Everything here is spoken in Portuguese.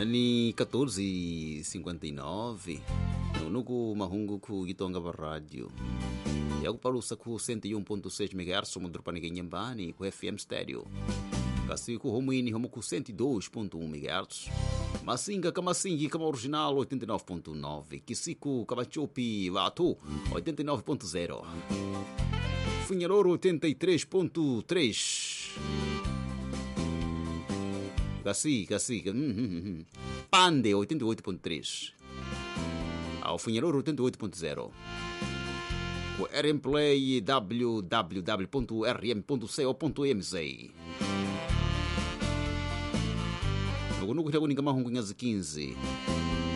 Nani 14:59 nuku mahungu ku Gitonga va radio yakupalusa ku 101.6 MHz mudurpanike nyambani ku FM stereo kasi ku homwini homo ku 102.1 MHz Masinga kama singi kama original 89.9 Kisiku kama chopi vato 89.0 Funharoro 83.3 Kasi Pande 88.3 Ao Funharoro 88.0 O RM Play www.rm.co.mz Nuku nuku mahungu nyazi 15